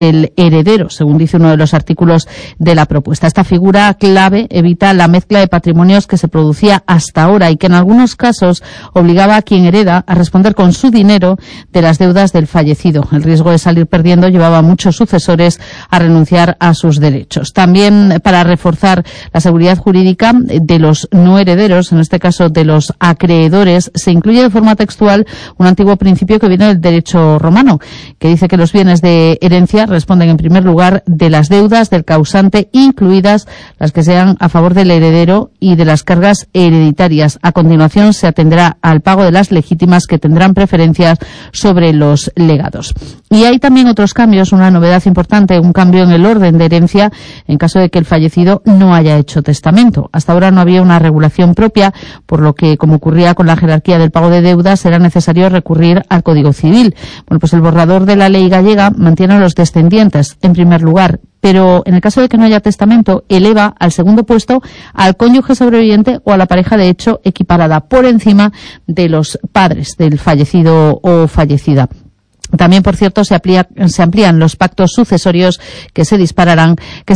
el heredero, según dice uno de los artículos de la propuesta. Esta figura clave evita la mezcla de patrimonios que se producía hasta ahora y que en algunos casos obligaba a quien hereda a responder con su dinero de las deudas del fallecido. El riesgo de salir perdiendo llevaba a muchos sucesores a renunciar a sus derechos. También para reforzar la seguridad jurídica de los no herederos, en este caso de los acreedores, se incluye de forma textual un antiguo principio que viene del derecho romano, que dice que los bienes de herencia responden en primer lugar de las deudas del causante, incluidas las que sean a favor del heredero y de las cargas hereditarias. A continuación se atenderá al pago de las legítimas, que tendrán preferencias sobre los legados. Y hay también otros cambios, una novedad importante, un cambio en el orden de herencia en caso de que el fallecido no haya hecho testamento. Hasta ahora no había una regulación propia, por lo que, como ocurría con la jerarquía del pago de deudas, era necesario recurrir al Código Civil. Bueno, pues el borrador de la ley gallega mantiene a los descendientes en primer lugar, pero en el caso de que no haya testamento, eleva al segundo puesto al cónyuge sobreviviente o a la pareja de hecho equiparada, por encima de los padres del fallecido o fallecida. También, por cierto, se amplían los pactos sucesorios que se dispararon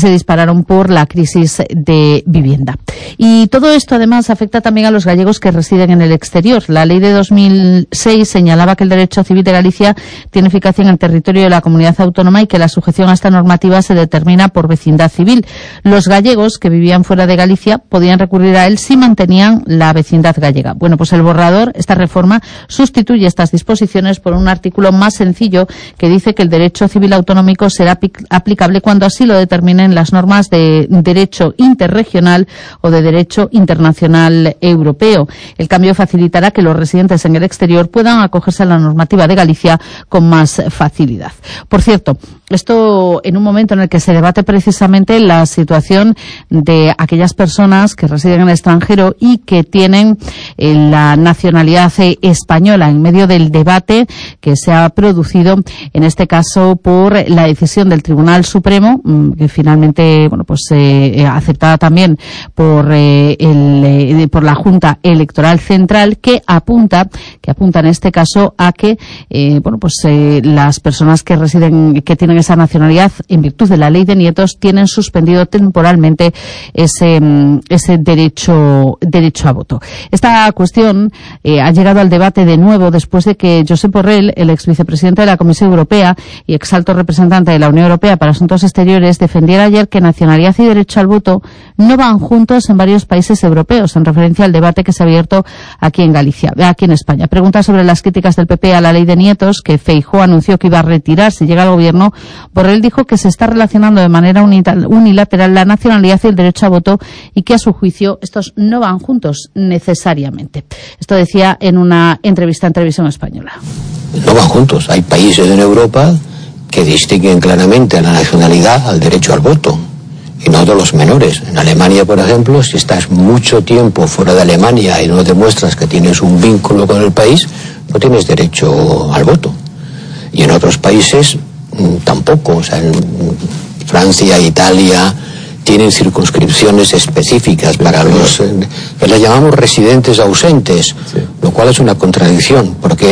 por la crisis de vivienda. Y todo esto, además, afecta también a los gallegos que residen en el exterior. La ley de 2006 señalaba que el derecho civil de Galicia tiene eficacia en el territorio de la comunidad autónoma y que la sujeción a esta normativa se determina por vecindad civil. Los gallegos que vivían fuera de Galicia podían recurrir a él si mantenían la vecindad gallega. Bueno, pues el borrador, esta reforma, sustituye estas disposiciones por un artículo más sencillo que dice que el derecho civil autonómico será aplicable cuando así lo determinen las normas de derecho interregional o de derecho internacional europeo. El cambio facilitará que los residentes en el exterior puedan acogerse a la normativa de Galicia con más facilidad. Por cierto, esto en un momento en el que se debate precisamente la situación de aquellas personas que residen en el extranjero y que tienen la nacionalidad española, en medio del debate que se ha producido en este caso por la decisión del Tribunal Supremo, que finalmente, bueno, pues aceptada también por la Junta Electoral Central, que apunta en este caso a que las personas que residen, que tienen esa nacionalidad en virtud de la Ley de Nietos, tienen suspendido temporalmente ese derecho a voto. Esta cuestión ha llegado al debate de nuevo después de que Josep Borrell, el ex vicepresidente de la Comisión Europea y ex alto representante de la Unión Europea para Asuntos Exteriores, defendiera ayer que nacionalidad y derecho al voto no van juntos en varios países europeos, en referencia al debate que se ha abierto aquí en España. Pregunta sobre las críticas del PP a la Ley de Nietos, que Feijóo anunció que iba a retirar si llega al gobierno. Borrell dijo que se está relacionando de manera unilateral la nacionalidad y el derecho a voto y que, a su juicio, estos no van juntos necesariamente. Esto decía en una entrevista en Televisión Española. No van juntos. Hay países en Europa que distinguen claramente a la nacionalidad al derecho al voto, y no de los menores. En Alemania, por ejemplo, si estás mucho tiempo fuera de Alemania y no demuestras que tienes un vínculo con el país, no tienes derecho al voto. Y en otros países tampoco. O sea, en Francia, Italia tienen circunscripciones específicas para los que les llamamos residentes ausentes, lo cual es una contradicción, porque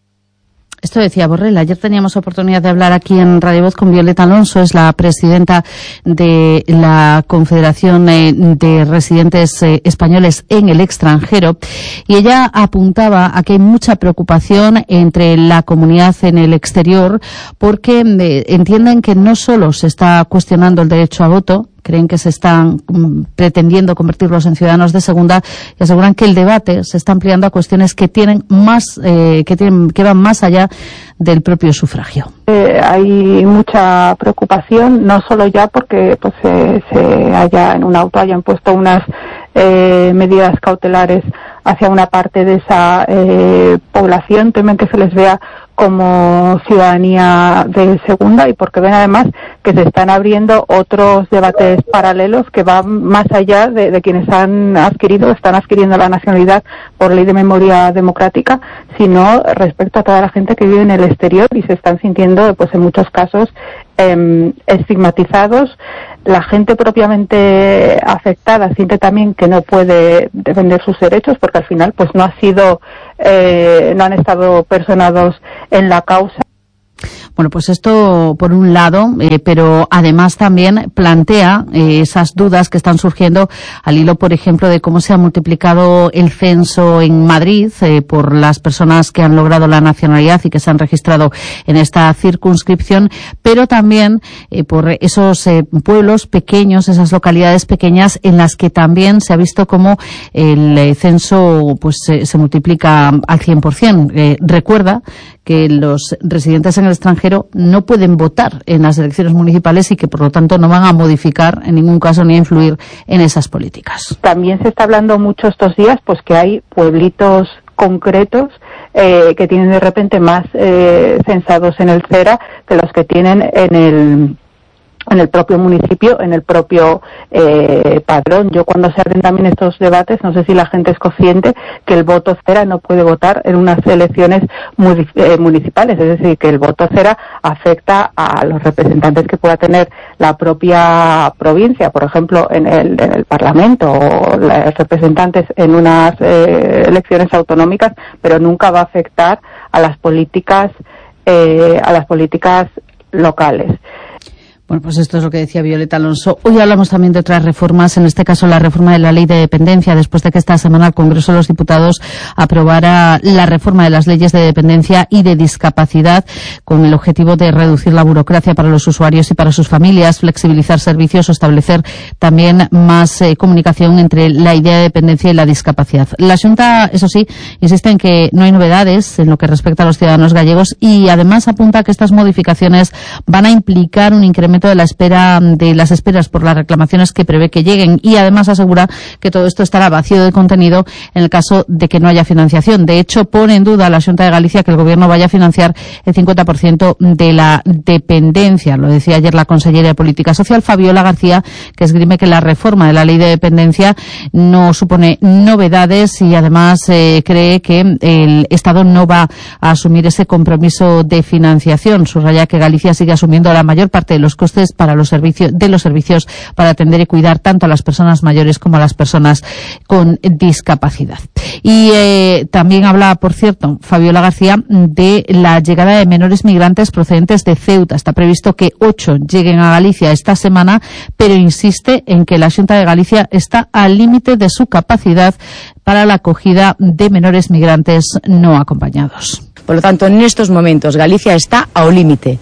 esto decía Borrell. Ayer teníamos oportunidad de hablar aquí en Radio Voz con Violeta Alonso, es la presidenta de la Confederación de Residentes Españoles en el Extranjero, y ella apuntaba a que hay mucha preocupación entre la comunidad en el exterior porque entienden que no solo se está cuestionando el derecho a voto, creen que se están pretendiendo convertirlos en ciudadanos de segunda, y aseguran que el debate se está ampliando a cuestiones que tienen más, que van más allá del propio sufragio. Hay mucha preocupación, no solo ya porque pues se haya en un auto hayan puesto unas medidas cautelares hacia una parte de esa población, temen que se les vea como ciudadanía de segunda, y porque ven además que se están abriendo otros debates paralelos que van más allá de quienes están adquiriendo la nacionalidad por ley de memoria democrática, sino respecto a toda la gente que vive en el exterior y se están sintiendo, pues en muchos casos, estigmatizados. La gente propiamente afectada siente también que no puede defender sus derechos porque al final pues no han estado personados en la causa. Bueno, pues esto por un lado, pero además también plantea esas dudas que están surgiendo al hilo, por ejemplo, de cómo se ha multiplicado el censo en Madrid por las personas que han logrado la nacionalidad y que se han registrado en esta circunscripción, pero también por esos pueblos pequeños, esas localidades pequeñas en las que también se ha visto cómo el censo pues se multiplica al 100%. Recuerda que los residentes en el extranjero no pueden votar en las elecciones municipales y que por lo tanto no van a modificar en ningún caso ni a influir en esas políticas. También se está hablando mucho estos días pues que hay pueblitos concretos que tienen de repente más censados en el CERA que los que tienen en el propio municipio, en el propio padrón. Yo cuando se abren también estos debates, no sé si la gente es consciente que el voto cera no puede votar en unas elecciones municipales, es decir, que el voto cera afecta a los representantes que pueda tener la propia provincia, por ejemplo, en el Parlamento o los representantes en unas elecciones autonómicas, pero nunca va a afectar a las políticas locales. Bueno, pues esto es lo que decía Violeta Alonso. Hoy hablamos también de otras reformas, en este caso la reforma de la Ley de Dependencia, después de que esta semana el Congreso de los Diputados aprobara la reforma de las leyes de dependencia y de discapacidad con el objetivo de reducir la burocracia para los usuarios y para sus familias, flexibilizar servicios o establecer también más comunicación entre la idea de dependencia y la discapacidad. La Xunta, eso sí, insiste en que no hay novedades en lo que respecta a los ciudadanos gallegos y además apunta que estas modificaciones van a implicar un incremento de las esperas por las reclamaciones que prevé que lleguen y además asegura que todo esto estará vacío de contenido en el caso de que no haya financiación. De hecho, pone en duda a la Xunta de Galicia que el Gobierno vaya a financiar el 50% de la dependencia. Lo decía ayer la consellera de Política Social, Fabiola García, que esgrime que la reforma de la Ley de Dependencia no supone novedades y además cree que el Estado no va a asumir ese compromiso de financiación. Subraya que Galicia sigue asumiendo la mayor parte de los costes para los servicios para atender y cuidar tanto a las personas mayores como a las personas con discapacidad. Y también habla, por cierto, Fabiola García, de la llegada de menores migrantes procedentes de Ceuta. Está previsto que 8 lleguen a Galicia esta semana, pero insiste en que la Xunta de Galicia está al límite de su capacidad para la acogida de menores migrantes no acompañados. Por lo tanto, nestos momentos Galicia está ao límite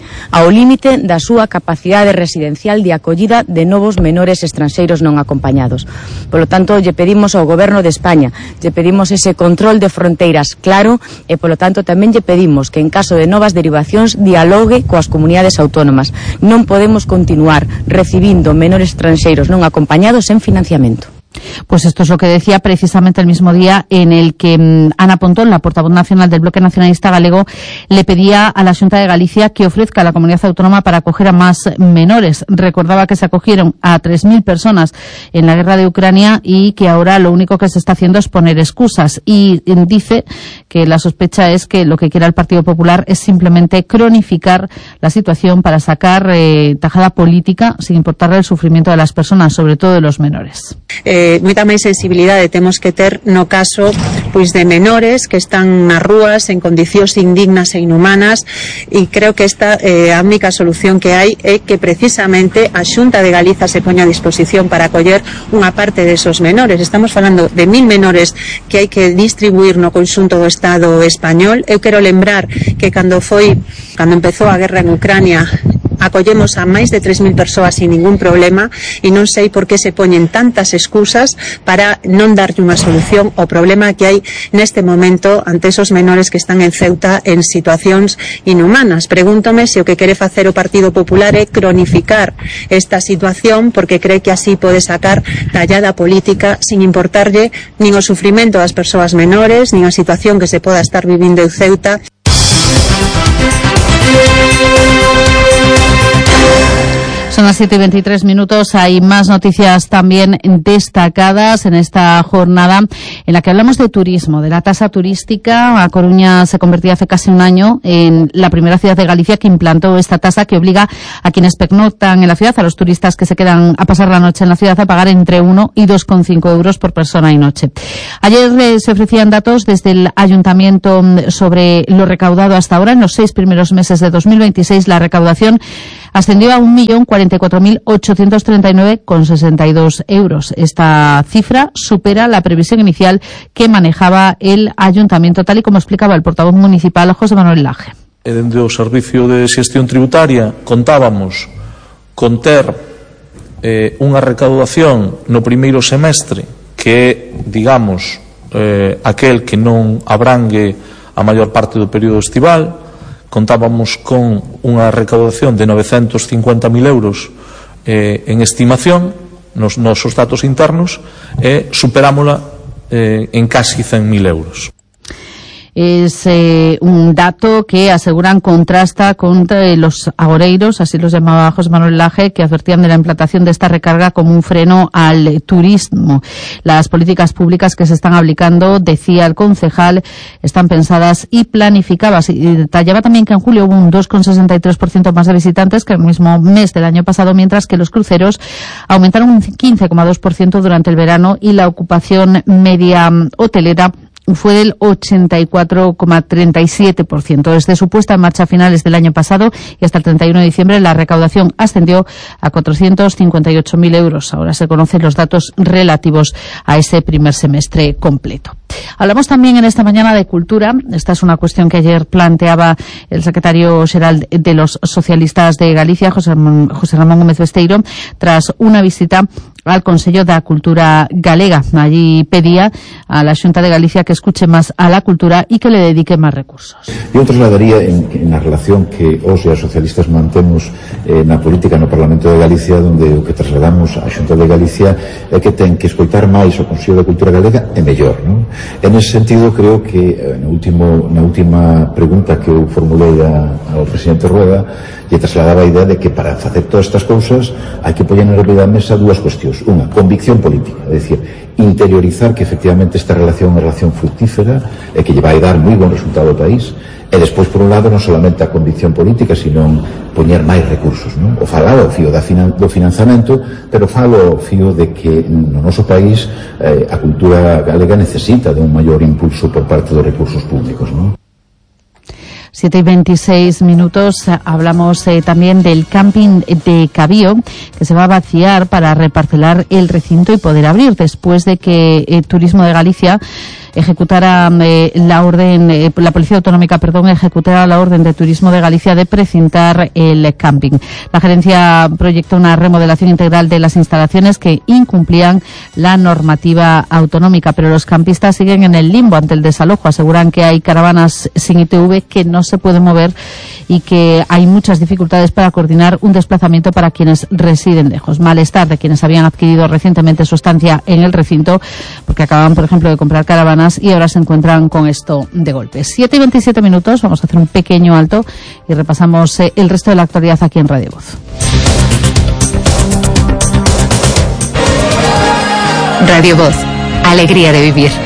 da súa capacidade residencial de acollida de novos menores estranxeiros non acompañados. Por lo tanto, lle pedimos ao Goberno de España, lle pedimos ese control de fronteiras claro e, por lo tanto, tamén lle pedimos que en caso de novas derivacións dialogue coas comunidades autónomas. Non podemos continuar recibindo menores estranxeiros non acompañados sen financiamento. Pues esto es lo que decía precisamente el mismo día en el que Ana Pontón, la portavoz nacional del Bloque Nacionalista Galego, le pedía a la Xunta de Galicia que ofrezca a la comunidad autónoma para acoger a más menores. Recordaba que se acogieron a 3.000 personas en la guerra de Ucrania y que ahora lo único que se está haciendo es poner excusas. Y dice que la sospecha es que lo que quiere el Partido Popular es simplemente cronificar la situación para sacar tajada política sin importarle el sufrimiento de las personas, sobre todo de los menores. Moita máis sensibilidade temos que ter no caso pois de menores que están nas rúas en condicións indignas e inhumanas e creo que esta a única solución que hai é que precisamente a Xunta de Galiza se poña a disposición para acoller unha parte de esos menores. Estamos falando de 1.000 menores que hai que distribuir no conxunto do Estado español. Eu quero lembrar que cando empezou a guerra en Ucrania acollemos a máis de 3.000 persoas sin ningún problema e non sei por que se poñen tantas excusas para non darlle unha solución ao problema que hai neste momento ante esos menores que están en Ceuta en situacións inhumanas. Pregúntome se o que quere facer o Partido Popular é cronificar esta situación porque cree que así pode sacar tallada política sin importarlle nin o sufrimento das persoas menores nin a situación que se poda estar vivindo en Ceuta. Son las 7:23. Hay más noticias también destacadas en esta jornada en la que hablamos de turismo, de la tasa turística. A Coruña se convertía hace casi un año en la primera ciudad de Galicia que implantó esta tasa que obliga a quienes pernoctan en la ciudad, a los turistas que se quedan a pasar la noche en la ciudad, a pagar entre 1 y 2,5 euros por persona y noche. Ayer se ofrecían datos desde el Ayuntamiento sobre lo recaudado hasta ahora. En los 6 primeros meses de 2026 la recaudación ascendió a 1.044.839,62 euros. Esta cifra supera la previsión inicial que manejaba el Ayuntamiento, tal y como explicaba el portavoz municipal José Manuel Laje. Dende o Servicio de Xestión Tributaria contábamos con ter unha recaudación no primeiro semestre que é, digamos, aquel que non abrangue a maior parte do período estival. Contábamos con unha recaudación de 950.000 euros en estimación nos nosos datos internos e superámola en casi 100.000 euros. Es un dato que aseguran contrasta con los agoreiros, así los llamaba José Manuel Laje, que advertían de la implantación de esta recarga como un freno al turismo. Las políticas públicas que se están aplicando, decía el concejal, están pensadas y planificadas. Y detallaba también que en julio hubo un 2,63% más de visitantes que el mismo mes del año pasado, mientras que los cruceros aumentaron un 15,2% durante el verano y la ocupación media hotelera fue del 84,37%. Desde su puesta en marcha a finales del año pasado y hasta el 31 de diciembre, la recaudación ascendió a 458.000 euros. Ahora se conocen los datos relativos a ese primer semestre completo. Hablamos también en esta mañana de cultura. Esta es una cuestión que ayer planteaba el secretario xeral de los socialistas de Galicia, José Ramón Gómez Besteiro, tras una visita al Consello da Cultura Galega. Allí pedía a la Xunta de Galicia que escuche máis a la cultura e que le dedique máis recursos. Eu trasladaría en a relación que os e as socialistas mantemos na política no Parlamento de Galicia, onde o que trasladamos á Xunta de Galicia é que ten que escoitar máis o Consello da Cultura Galega e mellor, non? En ese sentido, creo que na última pregunta que eu formulei ao presidente Rueda, lle trasladaba a idea de que para facer todas estas cousas hai que poñer na mesa dúas cuestións. Unha, convicción política, é dicir, interiorizar que efectivamente esta relación é unha relación fructífera e que lle vai dar moi bon resultado ao país. E despois, por un lado, non solamente a convicción política, sino poñer máis recursos, non? O falar ao fío do financiamento, pero falo ao fío de que no noso país a cultura galega necesita de un maior impulso por parte dos recursos públicos, non? 7:26. Hablamos también del camping de Cabío, que se va a vaciar para reparcelar el recinto y poder abrir después de que Turismo de Galicia ejecutara la Policía Autonómica, ejecutara la orden de Turismo de Galicia de precintar el camping. La gerencia proyectó una remodelación integral de las instalaciones que incumplían la normativa autonómica, pero los campistas siguen en el limbo ante el desalojo. Aseguran que hay caravanas sin ITV que no se pueden mover y que hay muchas dificultades para coordinar un desplazamiento para quienes residen lejos. Malestar de quienes habían adquirido recientemente su estancia en el recinto, porque acaban, por ejemplo, de comprar caravanas y ahora se encuentran con esto de golpe. 7:27. Vamos a hacer un pequeño alto y repasamos el resto de la actualidad aquí en Radio Voz. Radio Voz. Alegría de vivir.